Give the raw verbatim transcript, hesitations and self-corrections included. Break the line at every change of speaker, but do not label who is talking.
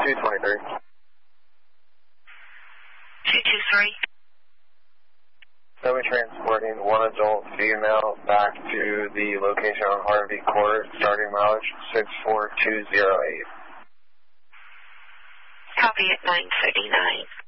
two twenty-three.
two two three.
So we're transporting one adult female back to the location on Harvey Court, starting mileage six four two zero eight.
Copy at nine thirty-nine.